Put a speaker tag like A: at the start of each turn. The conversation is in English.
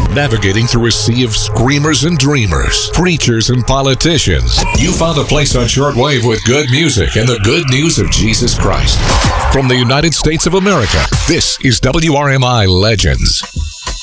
A: Navigating through a sea of screamers and dreamers, preachers and politicians, you found a place on shortwave with good music and the good news of Jesus Christ. From the United States of America, this is WRMI Legends.